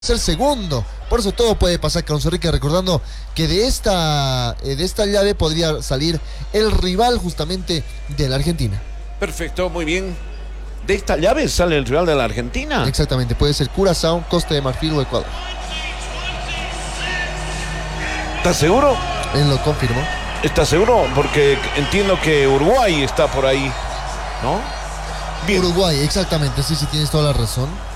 ser segundo. Por eso todo puede pasar, Carlos Enrique, recordando que de esta llave podría salir el rival justamente de la Argentina. Perfecto, muy bien. De esta llave sale el rival de la Argentina. Exactamente, puede ser Curazao, Costa de Marfil o Ecuador. ¿Estás seguro? Él lo confirmó. ¿Estás seguro? Porque entiendo que Uruguay está por ahí, ¿no? Bien. Uruguay, exactamente, sí, tienes toda la razón.